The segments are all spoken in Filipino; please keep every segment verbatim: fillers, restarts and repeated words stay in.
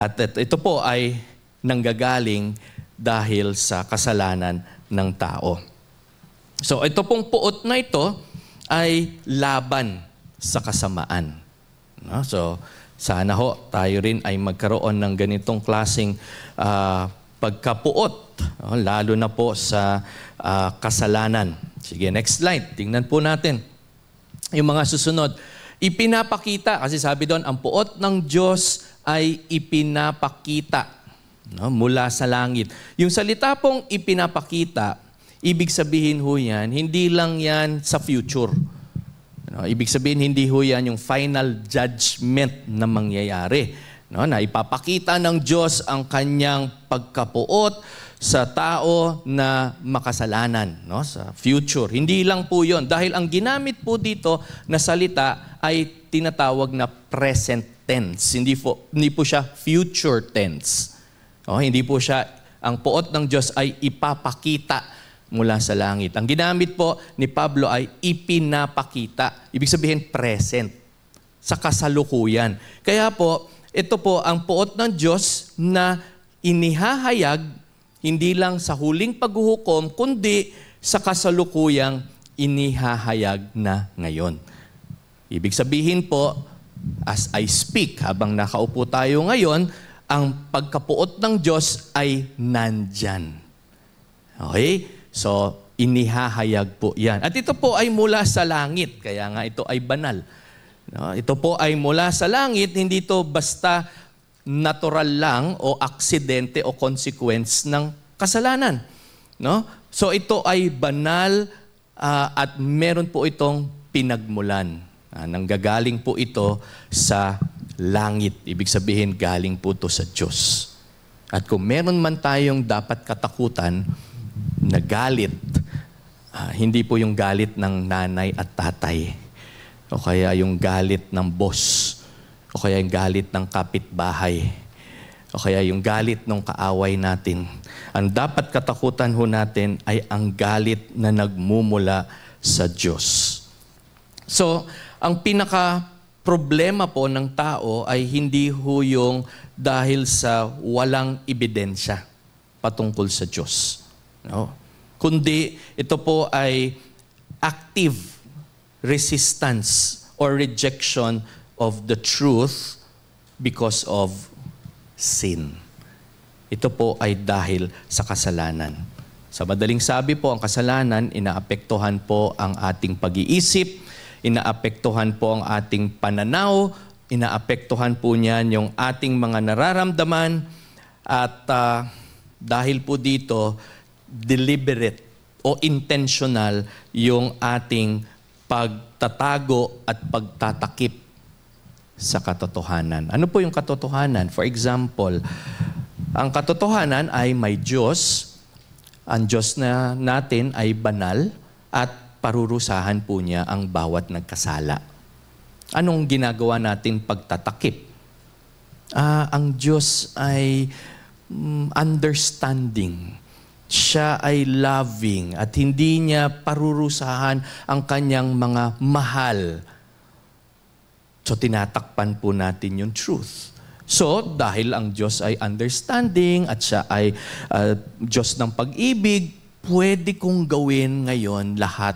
At ito po ay nanggagaling dahil sa kasalanan ng tao. So ito pong puot na ito ay laban sa kasamaan. No? So sana ho tayo rin ay magkaroon ng ganitong klaseng uh, pagkapuot, no? Lalo na po sa uh, kasalanan. Sige, next slide. Tingnan po natin yung mga susunod. Ipinapakita, kasi sabi doon, ang puot ng Diyos ay ipinapakita, no, mula sa langit. Yung salita pong ipinapakita, ibig sabihin ho yan, hindi lang yan sa future. No, ibig sabihin, hindi ho yan yung final judgment na mangyayari. No, na ipapakita ng Diyos ang kanyang pagkapuot sa tao na makasalanan, no, sa future. Hindi lang po yon. Dahil ang ginamit po dito na salita ay tinatawag na present tense. Hindi po, hindi po siya future tense. O, hindi po siya, ang puot ng Diyos ay ipapakita mula sa langit. Ang ginamit po ni Pablo ay ipinapakita. Ibig sabihin present, sa kasalukuyan. Kaya po, ito po ang puot ng Diyos na inihahayag hindi lang sa huling paghuhukom, kundi sa kasalukuyang inihahayag na ngayon. Ibig sabihin po, as I speak, habang nakaupo tayo ngayon, ang pagkapuot ng Diyos ay nandyan. Okay? So, inihahayag po yan. At ito po ay mula sa langit, kaya nga ito ay banal. No? Ito po ay mula sa langit, hindi ito basta natural lang o aksidente o consequence ng kasalanan. No? So ito ay banal uh, at meron po itong pinagmulan. Uh, nanggagaling po ito sa langit. Ibig sabihin, galing po ito sa Diyos. At kung meron man tayong dapat katakutan na galit, uh, hindi po yung galit ng nanay at tatay, o kaya yung galit ng boss, o kaya yung galit ng kapitbahay, o kaya yung galit ng kaaway natin. Ang dapat katakutan ho natin ay ang galit na nagmumula sa Diyos. So, ang pinaka-problema po ng tao ay hindi ho yung dahil sa walang ebidensya patungkol sa Diyos. No? Kundi ito po ay active resistance or rejection of the truth because of sin. Ito po ay dahil sa kasalanan. Sa madaling sabi po, ang kasalanan, inaapektuhan po ang ating pag-iisip, inaapektuhan po ang ating pananaw, inaapektuhan po niyan yung ating mga nararamdaman, at uh, dahil po dito, deliberate o intentional yung ating pagtatago at pagtatakip sa katotohanan. Ano po yung katotohanan? For example, ang katotohanan ay may Diyos. Ang Diyos na natin ay banal at parurusahan po niya ang bawat nagkasala. Anong ginagawa natin pagtatakip? Ah, ang Diyos ay mm, understanding. Siya ay loving at hindi niya parurusahan ang kanyang mga mahal. So, tinatakpan po natin yung truth. So, dahil ang Diyos ay understanding at siya ay uh, Diyos ng pag-ibig, pwede kong gawin ngayon lahat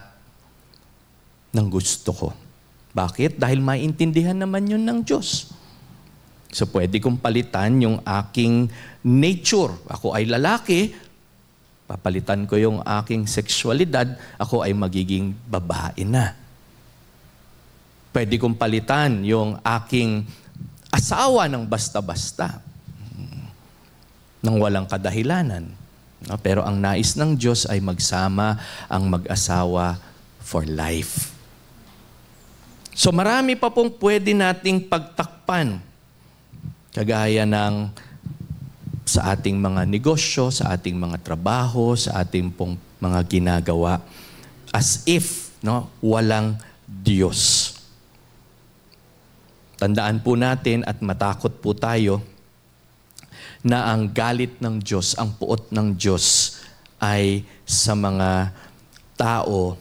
ng gusto ko. Bakit? Dahil maintindihan naman yun ng Diyos. So, pwede kong palitan yung aking nature. Ako ay lalaki, papalitan ko yung aking sexualidad, ako ay magiging babae na. Pwede kong palitan yung aking asawa ng basta-basta, ng walang kadahilanan. No? Pero ang nais ng Diyos ay magsama ang mag-asawa for life. So marami pa pong pwede nating pagtakpan. Kagaya ng sa ating mga negosyo, sa ating mga trabaho, sa ating pong mga ginagawa, as if no, walang Diyos. Tandaan po natin at matakot po tayo na ang galit ng Diyos, ang puot ng Diyos ay sa mga tao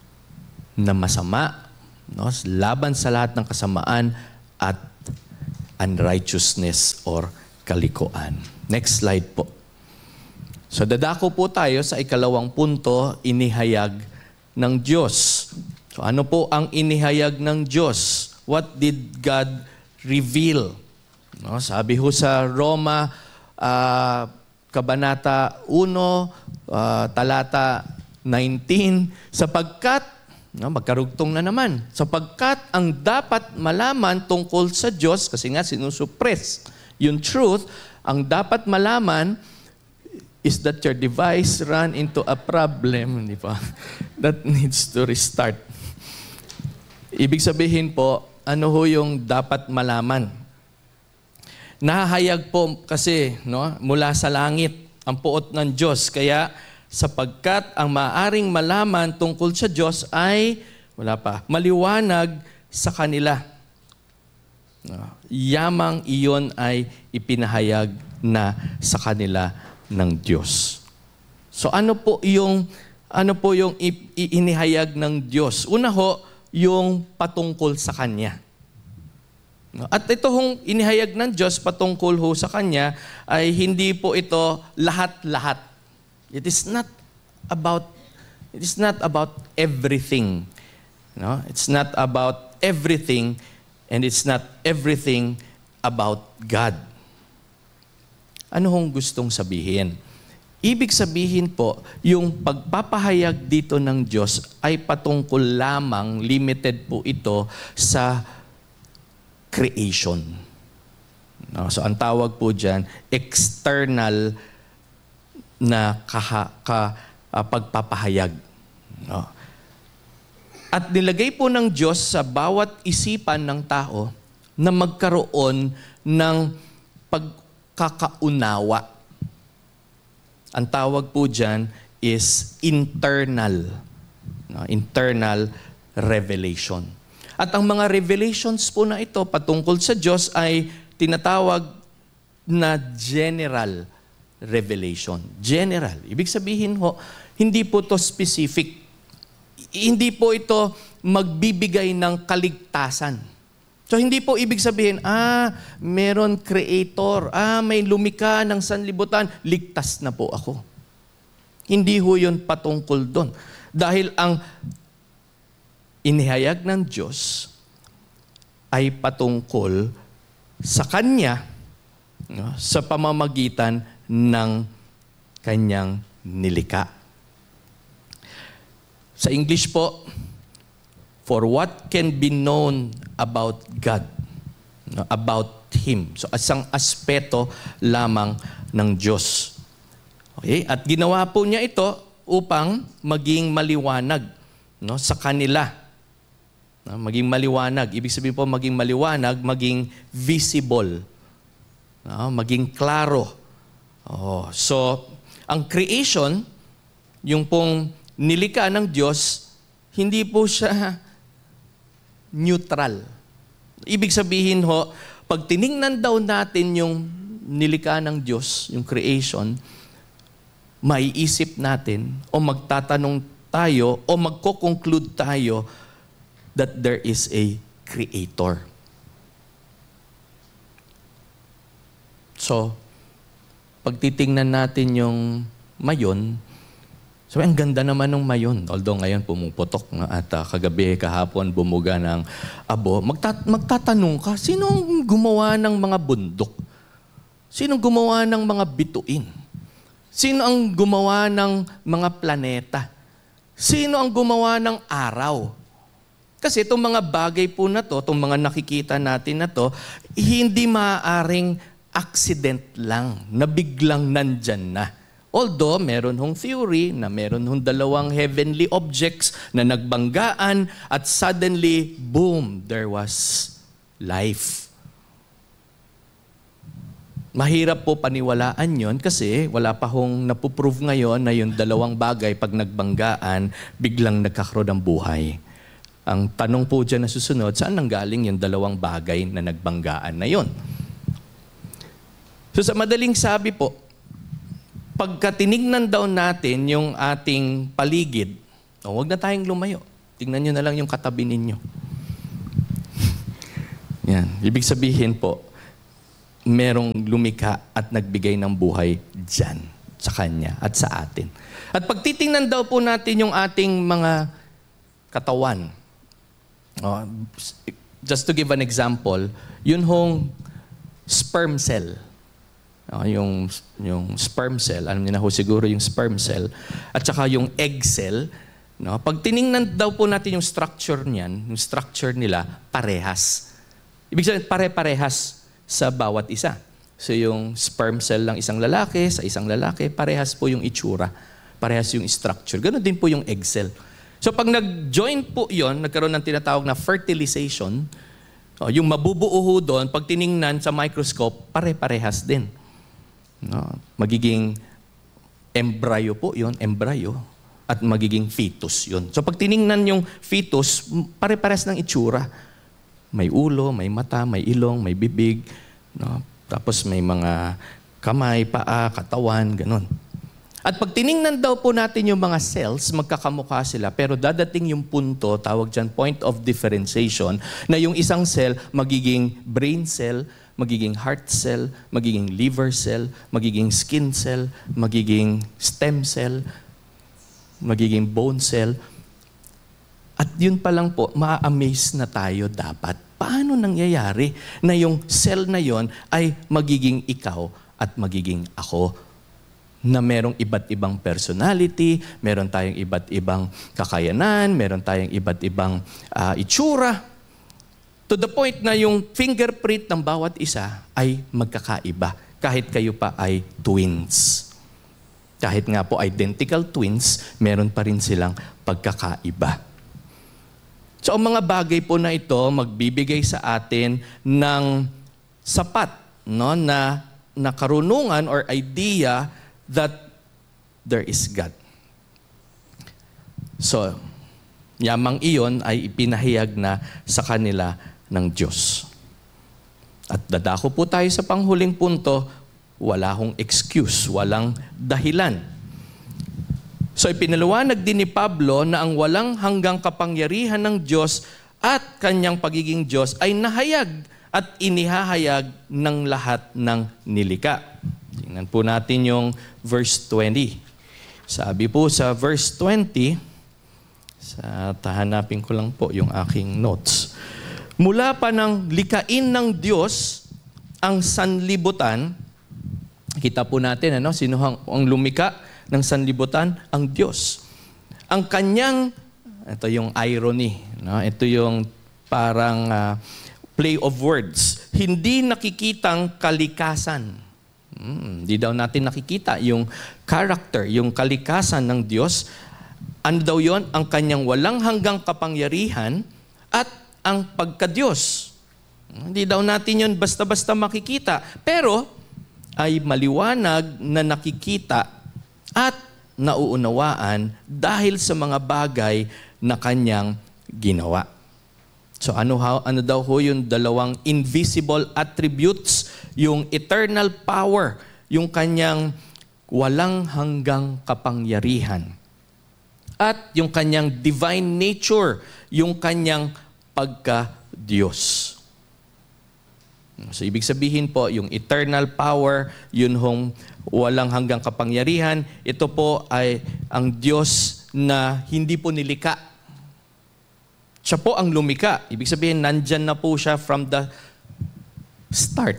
na masama, no? Laban sa lahat ng kasamaan at unrighteousness or kalikuan. Next slide po. So dadako po tayo sa ikalawang punto, inihayag ng Diyos. So ano po ang inihayag ng Diyos? What did God reveal? No, sabi ho sa Roma, uh, Kabanata one, uh, talata nineteen, sapagkat, no, magkarugtong na naman, sapagkat ang dapat malaman tungkol sa Diyos, kasi nga sinusuppress yung truth, ang dapat malaman is that your device run into a problem, di ba? That needs to restart. Ibig sabihin po, ano ho yung dapat malaman? Nahahayag po kasi, no, mula sa langit ang puot ng Diyos. Kaya sapagkat ang maaring malaman tungkol sa Diyos ay, wala pa, maliwanag sa kanila. No, yamang iyon ay ipinahayag na sa kanila ng Diyos. So ano po yung ano po yung inihayag ng Diyos? Una ho, yung patungkol sa Kanya. At ito hong inihayag ng Diyos patungkol ho sa Kanya ay hindi po ito lahat-lahat. It is not about it is not about everything. No? It's not about everything and it's not everything about God. Ano hong gustong sabihin? Ibig sabihin po, yung pagpapahayag dito ng Diyos ay patungkol lamang, limited po ito sa creation. No, so ang tawag po dyan, external na kaha, ka, uh, pagpapahayag. No. At nilagay po ng Diyos sa bawat isipan ng tao na magkaroon ng pagkakaunawa. Ang tawag po dyan is internal. No, internal revelation. At ang mga revelations po na ito patungkol sa Diyos ay tinatawag na general revelation. General. Ibig sabihin ho, hindi po to specific. Hindi po ito magbibigay ng kaligtasan. So hindi po ibig sabihin, ah, meron creator, ah, may lumika ng sanlibutan, ligtas na po ako. Hindi ho yun patungkol doon. Dahil ang inihayag ng Diyos ay patungkol sa Kanya, no, sa pamamagitan ng Kanyang nilika. Sa English po, for what can be known about God, no, about Him. So, isang aspeto lamang ng Diyos. Okay? At ginawa po niya ito upang maging maliwanag, no, sa kanila. No, maging maliwanag. Ibig sabihin po, maging maliwanag, maging visible. No, maging klaro. Oh, so, ang creation, yung pong nilikha ng Diyos, hindi po siya neutral. Ibig sabihin ho, pag tiningnan daw natin yung nilikha ng Diyos, yung creation, maiisip natin o magtatanong tayo o magko-conclude tayo that there is a creator. So, pag titingnan natin yung mayon, so ang ganda naman ng mayon. Although ngayon pumuputok na at uh, kagabi, kahapon bumuga ng abo. Magtat- magtatanong ka, sino ang gumawa ng mga bundok? Sino ang gumawa ng mga bituin? Sino ang gumawa ng mga planeta? Sino ang gumawa ng araw? Kasi itong mga bagay po na to, itong mga nakikita natin na to, hindi maaaring accident lang, na biglang nandyan na. Although, meron hong theory na meron hong dalawang heavenly objects na nagbanggaan at suddenly, boom, there was life. Mahirap po paniwalaan yon kasi wala pa hong napuprove ngayon na yung dalawang bagay pag nagbanggaan, biglang nagkakaroon ng buhay. Ang tanong po dyan na susunod, saan nanggaling yung dalawang bagay na nagbanggaan na yon? So sa madaling sabi po, pagka tinignan daw natin yung ating paligid, oh, huwag na tayong lumayo. Tingnan nyo na lang yung katabi ninyo. Yan. Ibig sabihin po, merong lumikha at nagbigay ng buhay dyan sa Kanya at sa atin. At pag titingnan daw po natin yung ating mga katawan, oh, just to give an example, yun hong sperm cell. Oh, yung, yung sperm cell, alam niyo na ho siguro yung sperm cell, at saka yung egg cell. No? Pag tiningnan daw po natin yung structure niyan, yung structure nila, parehas. Ibig sabihin, pare-parehas sa bawat isa. So yung sperm cell ng isang lalaki, sa isang lalaki, parehas po yung itsura. Parehas yung structure. Ganon din po yung egg cell. So pag nag-join po yon, nagkaroon ng tinatawag na fertilization, oh, yung mabubuo ho doon, pag tiningnan sa microscope, pare-parehas din. No? Magiging embryo po yon, embryo, at magiging fetus yon. So pag tiningnan yung fetus, pare-parehas ng itsura. May ulo, may mata, may ilong, may bibig, no? Tapos may mga kamay, paa, katawan, ganun. At pag tiningnan daw po natin yung mga cells, magkakamukha sila, pero dadating yung punto, tawag dyan, point of differentiation, na yung isang cell magiging brain cell, magiging heart cell, magiging liver cell, magiging skin cell, magiging stem cell, magiging bone cell. At yun pa lang po, ma-amaze na tayo dapat. Paano nangyayari na yung cell na yon ay magiging ikaw at magiging ako? Na merong iba't ibang personality, meron tayong iba't ibang kakayanan, meron tayong iba't ibang uh, itsura. To the point na yung fingerprint ng bawat isa ay magkakaiba. Kahit kayo pa ay twins. Kahit nga po identical twins, meron pa rin silang pagkakaiba. So ang mga bagay po na ito magbibigay sa atin ng sapat, no, na, na karunungan or idea that there is God. So, yamang iyon ay ipinahayag na sa kanila ng Diyos. At dadako po tayo sa panghuling punto, wala hong excuse, walang dahilan. So ipinaliwanag din ni Pablo na ang walang hanggang kapangyarihan ng Diyos at kanyang pagiging Diyos ay nahayag at inihahayag ng lahat ng nilika. Tingnan po natin yung verse twenty. Sabi po sa verse twenty, sa tahanapin ko lang po yung aking notes. Mula pa ng likain ng Diyos ang sanlibutan, kita po natin, ano, sino ang, ang lumika ng sanlibutan? Ang Diyos. Ang kanyang, ito yung irony, no? Ito yung parang uh, play of words. Hindi nakikitang kalikasan. Hmm, hindi daw natin nakikita yung character, yung kalikasan ng Diyos. Ano daw yon? Ang kanyang walang hanggang kapangyarihan at ang pagka-Diyos. Hindi daw natin yun basta-basta makikita. Pero ay maliwanag na nakikita at nauunawaan dahil sa mga bagay na kanyang ginawa. So ano, ano daw ho yung dalawang invisible attributes, yung eternal power, yung kanyang walang hanggang kapangyarihan, at yung kanyang divine nature, yung kanyang pagka-Diyos. So, ibig sabihin po, yung eternal power, yun hong walang hanggang kapangyarihan, ito po ay ang Diyos na hindi po nilika. Siya po ang lumika. Ibig sabihin, nandyan na po siya from the start.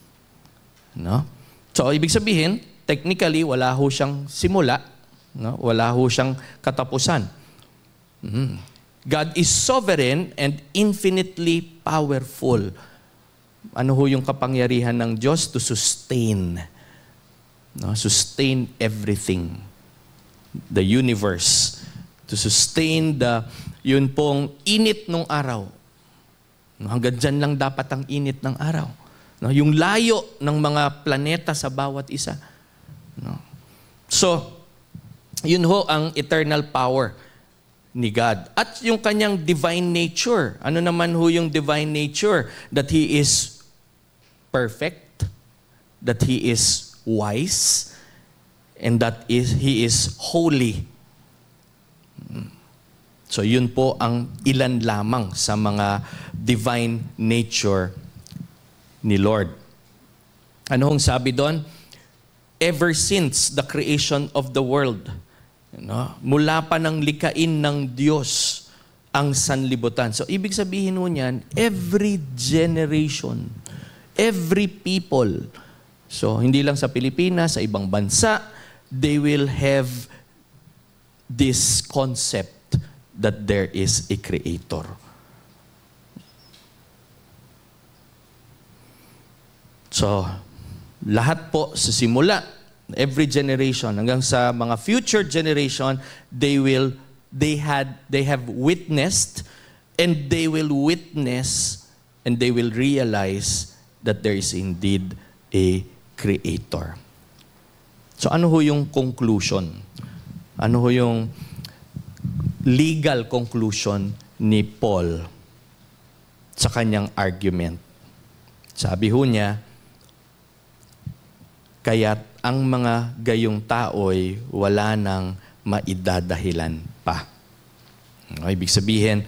No? So, ibig sabihin, technically, wala ho siyang simula. No? Wala ho siyang katapusan. Mm. God is sovereign and infinitely powerful. Ano ho yung kapangyarihan ng Diyos? To sustain. No? Sustain everything. The universe. To sustain the, yun pong init ng araw. No? Hanggang dyan lang dapat ang init ng araw. No? Yung layo ng mga planeta sa bawat isa. No? So, yun ho ang eternal power ni God. At yung kanyang divine nature. Ano naman ho yung divine nature? That He is perfect, that He is wise, and that is He is holy. So yun po ang ilan lamang sa mga divine nature ni Lord. Ano hong sabi doon? Ever since the creation of the world, no? Mula pa ng likain ng Diyos ang sanlibutan. So, ibig sabihin mo niyan, every generation, every people, so hindi lang sa Pilipinas, sa ibang bansa, they will have this concept that there is a creator. So, lahat po sa simula, every generation, hanggang sa mga future generation, they will, they had, they have witnessed, and they will witness, and they will realize that there is indeed a creator. So, ano ho yung conclusion? Ano ho yung legal conclusion ni Paul sa kanyang argument? Sabi ho niya, kaya't ang mga gayong tao'y wala nang maidadahilan pa. No, ibig sabihin,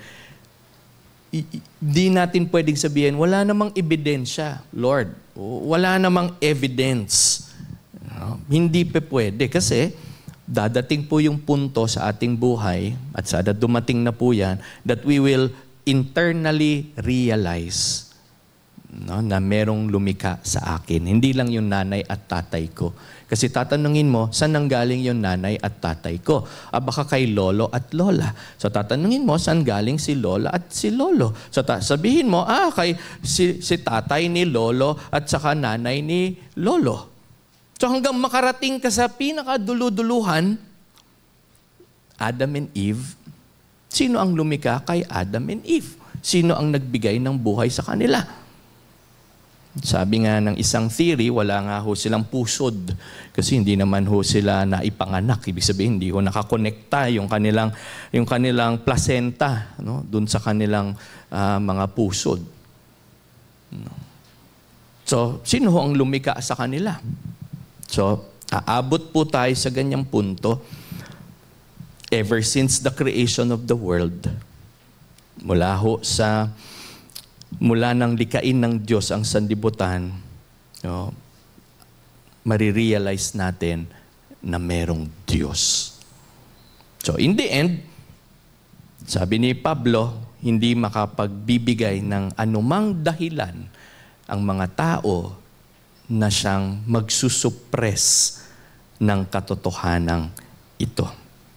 di natin pwedeng sabihin, wala namang ebidensya, Lord. Wala namang evidence. No, hindi pa pwede kasi dadating po yung punto sa ating buhay at sada dumating na po yan that we will internally realize, no, na merong lumika sa akin. Hindi lang yung nanay at tatay ko. Kasi tatanungin mo, saan nanggaling yung nanay at tatay ko? Ah, baka kay lolo at lola. So tatanungin mo, saan galing si lola at si lolo? So ta- sabihin mo, ah, kay si, si tatay ni lolo at saka nanay ni lolo. So hanggang makarating ka sa pinakaduluduluhan, Adam and Eve, sino ang lumika kay Adam and Eve? Sino ang nagbigay ng buhay sa kanila? Sabi nga ng isang theory, wala nga ho silang pusod. Kasi hindi naman ho sila naipanganak. Ibig sabihin, hindi ho nakakonekta yung kanilang, yung kanilang placenta, no, dun sa kanilang uh, mga pusod. No. So, sino ho ang lumika sa kanila? So, aabot po tayo sa ganyang punto. Ever since the creation of the world, mula ho sa mula nang likain ng Diyos ang sanlibutan, no, marirealize natin na merong Diyos. So, in the end, sabi ni Pablo, hindi makapagbibigay ng anumang dahilan ang mga tao na siyang magsusuppress ng katotohanan ito.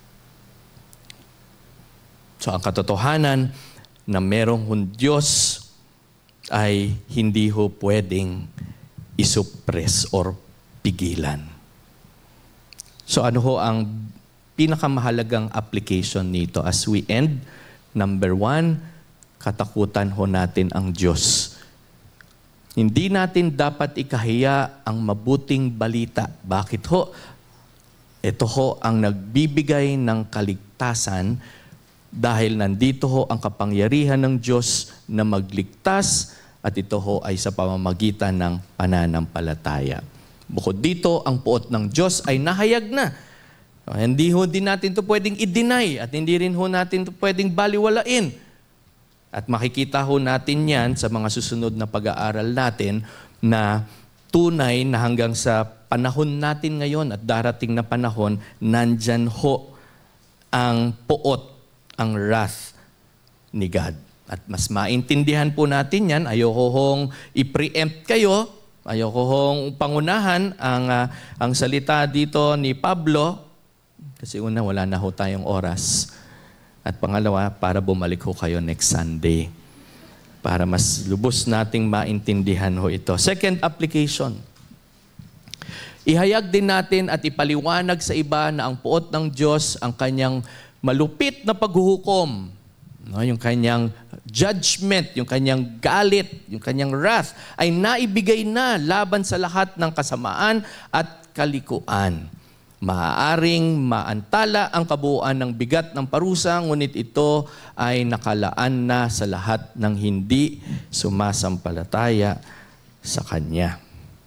So, ang katotohanan na merong hun Diyos ay hindi ho pwedeng isuppress or pigilan. So ano ho ang pinakamahalagang application nito as we end? Number one, katakutan ho natin ang Diyos. Hindi natin dapat ikahiya ang mabuting balita. Bakit ho? Ito ho ang nagbibigay ng kaligtasan dahil nandito ho ang kapangyarihan ng Diyos na magligtas at ito ho ay sa pamamagitan ng pananampalataya. Bukod dito, ang puot ng Diyos ay nahayag na. Hindi ho din natin ito pwedeng i-deny at hindi rin ho natin ito pwedeng baliwalain. At makikita ho natin yan sa mga susunod na pag-aaral natin na tunay na hanggang sa panahon natin ngayon at darating na panahon, nandyan ho ang puot, ang wrath ni God. At mas maintindihan po natin yan, ayoko hong i-preempt kayo, ayoko hong pangunahan ang, uh, ang salita dito ni Pablo, kasi una, wala na ho tayong oras. At pangalawa, para bumalik ho kayo next Sunday, para mas lubos nating maintindihan ho ito. Second application, ihayag din natin at ipaliwanag sa iba na ang puot ng Diyos, ang kanyang malupit na paghuhukom, no, yung kanyang judgment, yung kanyang galit, yung kanyang wrath, ay naibigay na laban sa lahat ng kasamaan at kalikuan. Maaaring maantala ang kabuuan ng bigat ng parusa, ngunit ito ay nakalaan na sa lahat ng hindi sumasampalataya sa Kanya.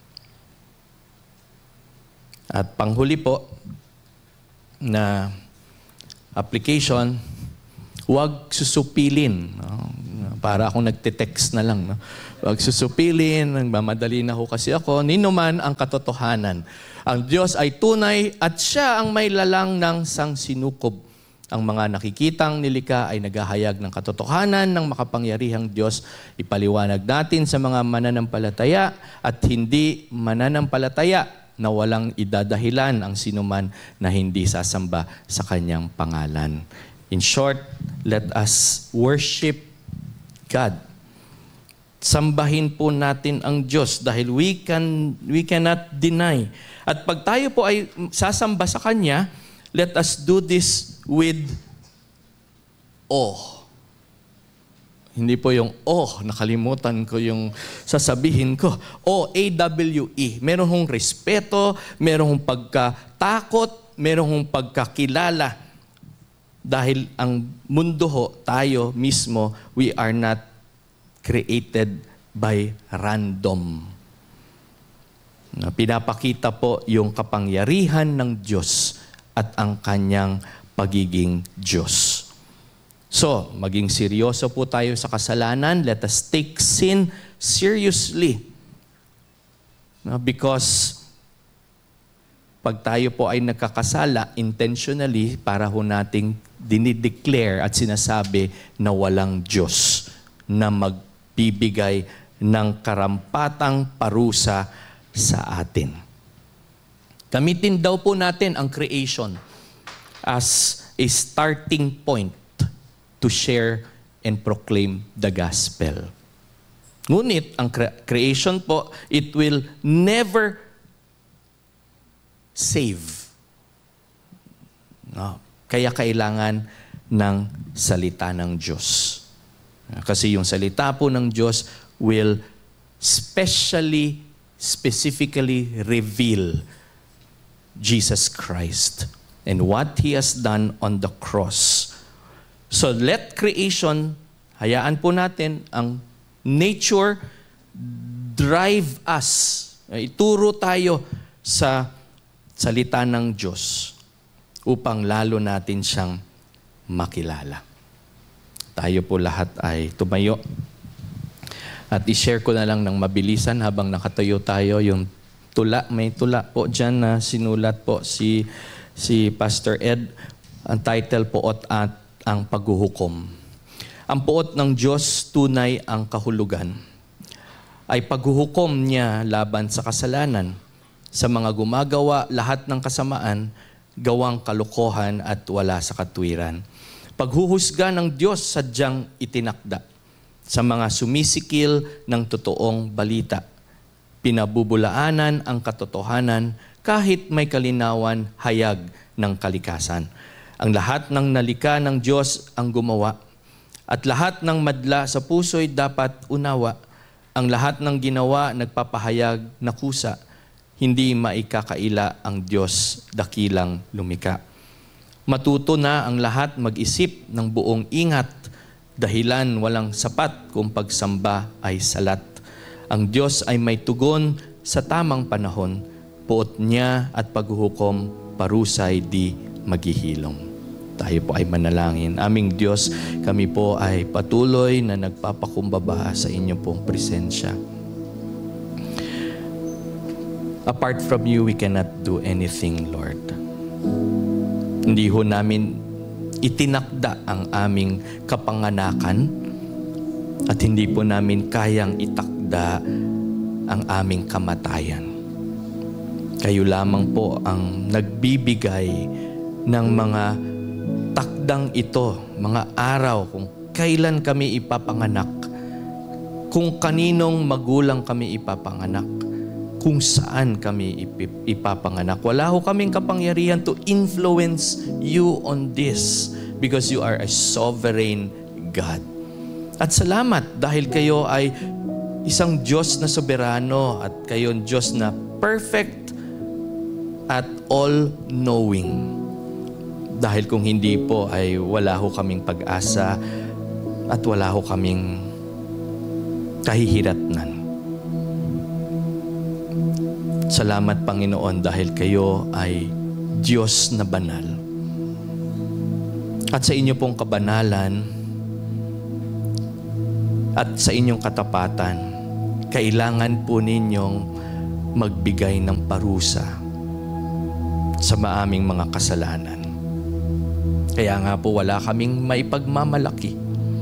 At panghuli po na application, huwag susupilin. No? Para akong nagte-text na lang. No? Huwag susupilin, nagmamadali na ho kasi ako. Ninuman ang katotohanan. Ang Diyos ay tunay at siya ang may lalang ng sangsinukob. Ang mga nakikitang nilikha ay naghahayag ng katotohanan ng makapangyarihang Diyos. Ipaliwanag natin sa mga mananampalataya at hindi mananampalataya na walang idadahilan ang sinuman na hindi sasamba sa kanyang pangalan. In short, let us worship God. Sambahin po natin ang Diyos dahil we can we cannot deny. At pag tayo po ay sasamba sa Kanya, let us do this with awe. Hindi po yung, oh, nakalimutan ko yung sasabihin ko. O, A W E. Meron hong respeto, meron hong pagkatakot, meron hong pagkakilala. Dahil ang mundo ho, tayo mismo, we are not created by random. Pinapakita po yung kapangyarihan ng Diyos at ang kanyang pagiging Diyos. So, maging seryoso po tayo sa kasalanan. Let us take sin seriously. Because pag tayo po ay nagkakasala intentionally, para ho nating dinideclare at sinasabi na walang Diyos na magbibigay ng karampatang parusa sa atin. Gamitin daw po natin ang creation as a starting point to share and proclaim the gospel. Ngunit ang cre- creation po, it will never save. No. Kaya kailangan ng salita ng Diyos. Kasi yung salita po ng Diyos will specially, specifically reveal Jesus Christ and what He has done on the cross. So let creation, hayaan po natin ang nature drive us. Ituro tayo sa salita ng Diyos upang lalo natin siyang makilala. Tayo po lahat ay tumayo. At i-share ko na lang ng mabilisan habang nakatayo tayo yung tula. May tula po dyan na sinulat po si, si Pastor Ed. Ang title po at ang paghuhukom. Ang puot ng Diyos, tunay ang kahulugan, ay paghuhukom niya laban sa kasalanan, sa mga gumagawa lahat ng kasamaan, gawang kalokohan at wala sa katwiran. Paghuhusga ng Diyos sadyang itinakda sa mga sumisikil ng totoong balita. Pinabubulaanan ang katotohanan kahit may kalinawan hayag ng kalikasan. Ang lahat ng nalika ng Diyos ang gumawa at lahat ng madla sa puso'y dapat unawa. Ang lahat ng ginawa nagpapahayag na kusa. Hindi maikakaila ang Diyos dakilang lumika. Matuto na ang lahat mag-isip ng buong ingat, dahilan walang sapat kung pagsamba ay salat. Ang Diyos ay may tugon sa tamang panahon, puot niya at paghuhukom, parusay di maghihilom. Tayo po ay manalangin. Aming Diyos, kami po ay patuloy na nagpapakumbaba sa inyong pong presensya. Apart from you, we cannot do anything, Lord. Hindi ho namin itinakda ang aming kapanganakan at hindi po namin kayang itakda ang aming kamatayan. Kayo lamang po ang nagbibigay ng mga takdang ito, mga araw kung kailan kami ipapanganak, kung kaninong magulang kami ipapanganak, kung saan kami ipapanganak. Wala ho kaming kapangyarihan to influence you on this because you are a sovereign God. At salamat dahil kayo ay isang Diyos na soberano at kayo Diyos na perfect at all-knowing. Dahil kung hindi po ay wala ho kaming pag-asa at wala ho kaming kahihiratnan. Salamat, Panginoon, dahil kayo ay Diyos na banal. At sa inyo pong kabanalan, At sa inyong katapatan, kailangan po ninyong magbigay ng parusa sa maaming mga kasalanan. Kaya nga po wala kaming maipagmamalaki.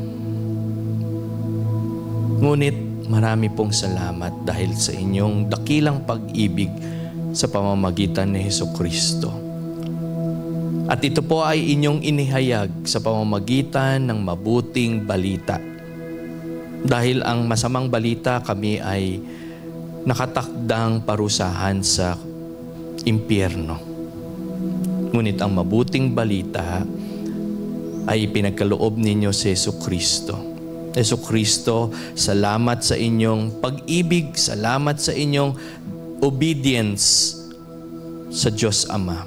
Ngunit marami pong salamat dahil sa inyong dakilang pag-ibig sa pamamagitan ni Hesukristo. At ito po ay inyong inihayag sa pamamagitan ng mabuting balita. Dahil ang masamang balita kami ay nakatakdang parusahan sa impyerno. Ngunit ang mabuting balita ay pinagkaloob ninyo si Hesukristo. Hesukristo, salamat sa inyong pag-ibig, salamat sa inyong obedience sa Diyos Ama.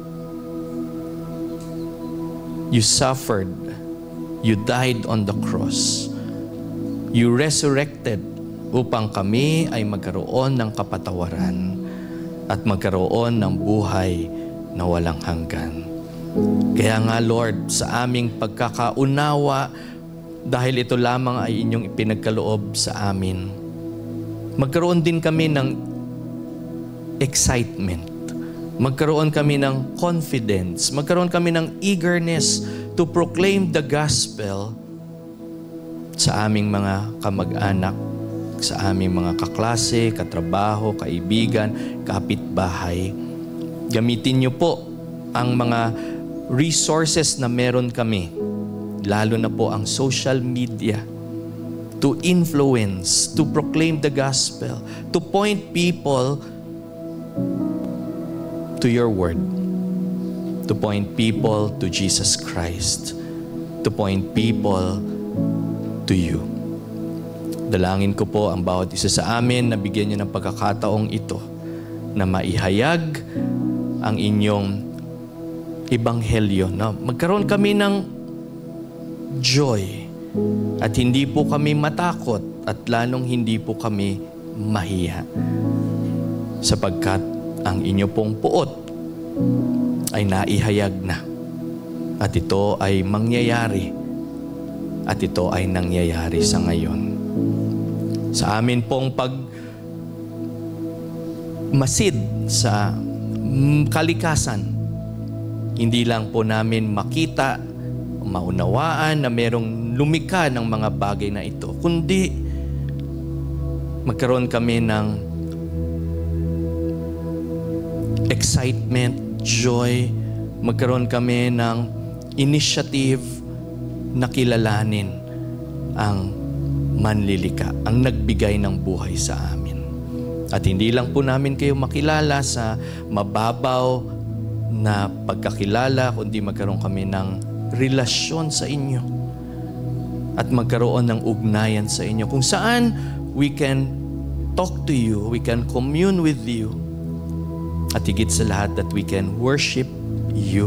You suffered, you died on the cross, you resurrected upang kami ay magkaroon ng kapatawaran at magkaroon ng buhay na walang hanggan. Kaya nga Lord, sa aming pagkakaunawa, dahil ito lamang ay inyong ipinagkaloob sa amin, magkaroon din kami ng excitement, magkaroon kami ng confidence, magkaroon kami ng eagerness to proclaim the gospel sa aming mga kamag-anak, sa aming mga kaklase, katrabaho, kaibigan, kapitbahay. Gamitin niyo po ang mga resources na meron kami, lalo na po ang social media, to influence, to proclaim the gospel, to point people to your word, to point people to Jesus Christ, to point people to you. Dalangin ko po ang bawat isa sa amin na bigyan niyo ng pagkakataong ito na maihayag ang inyong ebanghelyo, na magkaroon kami ng joy at hindi po kami matakot at lalong hindi po kami mahiya, sapagkat ang inyo pong puot ay naihayag na at ito ay mangyayari at ito ay nangyayari sa ngayon. Sa amin pong pag masid sa kalikasan, hindi lang po namin makita, maunawaan na merong lumikha ng mga bagay na ito, kundi magkaroon kami ng excitement, joy, magkaroon kami ng initiative na kilalanin ang manlilika, ang nagbigay ng buhay sa amin. At hindi lang po namin kayo makilala sa mababaw na pagkakilala, kundi magkaroon kami ng relasyon sa inyo at magkaroon ng ugnayan sa inyo kung saan we can talk to you, we can commune with you, at higit sa lahat that we can worship you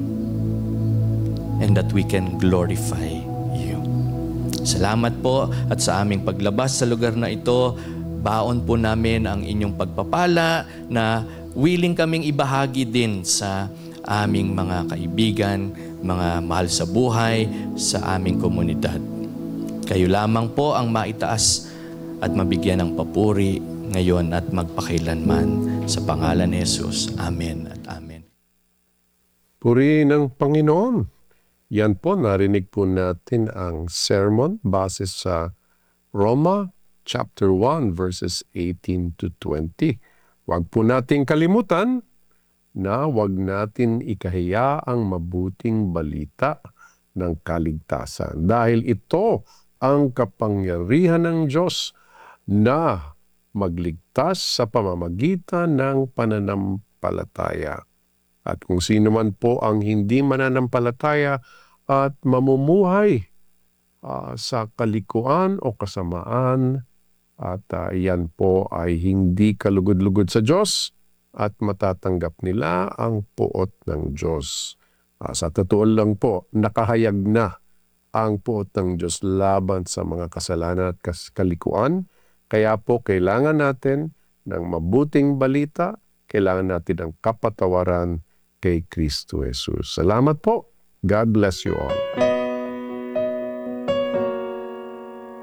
and that we can glorify you. Salamat po at sa aming paglabas sa lugar na ito, baon po namin ang inyong pagpapala na willing kaming ibahagi din sa aming mga kaibigan, mga mahal sa buhay, sa aming komunidad. Kayo lamang po ang maitaas at mabigyan ng papuri ngayon at magpakailanman. Sa pangalan ni Jesus. Amen at amen. Purihin ng Panginoon. Yan po, narinig po natin ang sermon base sa Roma chapter one verses eighteen to twenty. Huwag po nating kalimutan na huwag natin ikahiya ang mabuting balita ng kaligtasan. Dahil ito ang kapangyarihan ng Diyos na magligtas sa pamamagitan ng pananampalataya. At kung sino man po ang hindi mananampalataya at mamumuhay uh, sa kalikuan o kasamaan, at uh, yan po ay hindi kalugod-lugod sa Diyos at matatanggap nila ang puot ng Diyos. Uh, sa totoo lang po, nakahayag na ang puot ng Diyos laban sa mga kasalanan at kalikuan. Kaya po kailangan natin ng mabuting balita, kailangan natin ng kapatawaran kay Kristo Jesus. Salamat po. God bless you all.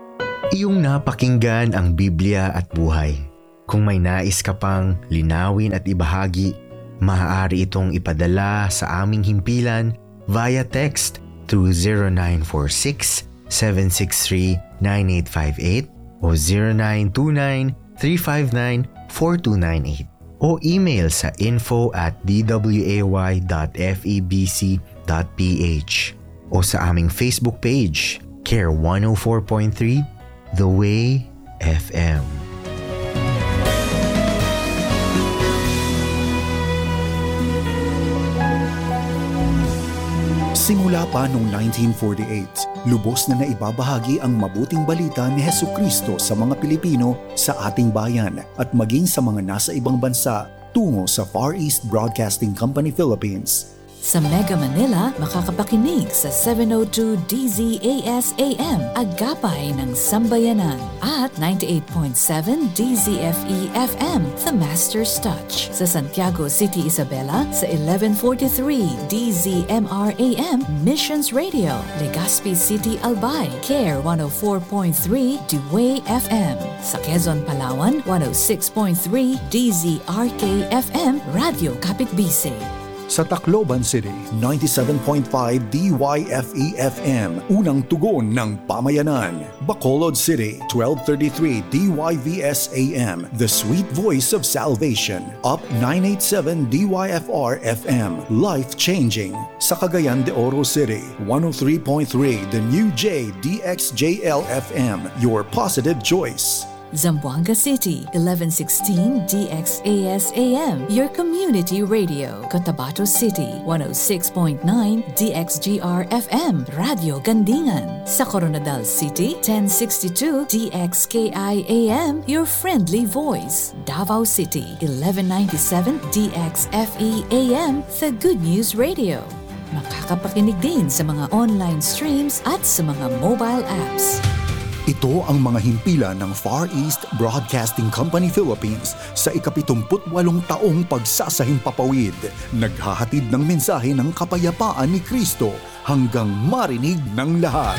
Iyong napakinggan ang Biblia at Buhay. Kung may nais ka pang linawin at ibahagi, maaari itong ipadala sa aming himpilan via text through zero nine four six, seven six three, nine eight five eight o zero nine two nine, three five nine, four two nine eight o email sa info at d w a y dot f e b c dot p h o sa aming Facebook page, Care one oh four point three, The Way F M. Simula pa noong nineteen forty-eight, lubos na naibabahagi ang mabuting balita ni Hesukristo sa mga Pilipino sa ating bayan at maging sa mga nasa ibang bansa tungo sa Far East Broadcasting Company Philippines. Sa Mega Manila, makakapakinig sa seven oh two D Z A S A M, Agapay ng Sambayanan, at ninety-eight point seven D Z F E F M, The Master's Touch. Sa Santiago City, Isabela, sa eleven forty-three D Z M R A M, Missions Radio. Legazpi City, Albay, Care one oh four point three The Way F M. Sa Quezon, Palawan, one oh six point three D Z R K F M, Radio Kapitbise. Sa Tacloban City, ninety-seven point five D Y F E F M, unang tugon ng pamayanan. Bacolod City, twelve thirty-three D Y V S A M, the sweet voice of salvation. Up nine eighty-seven D Y F R F M, life-changing. Sa Cagayan de Oro City, one oh three point three The New J D X J L F M, your positive choice. Zamboanga City, eleven sixteen D X A S A M, your community radio. Cotabato City, one oh six point nine D X G R F M, Radio Gandingan. Sa Coronadal City, ten sixty-two D X K I A M, your friendly voice. Davao City, eleven ninety-seven D X F E A M, the Good News Radio. Makakapakinig din sa mga online streams at sa mga mobile apps. Ito ang mga himpilan ng Far East Broadcasting Company Philippines sa ikapitumputwalong taong pagsasahimpapawid. Naghahatid ng mensahe ng kapayapaan ni Kristo hanggang marinig ng lahat.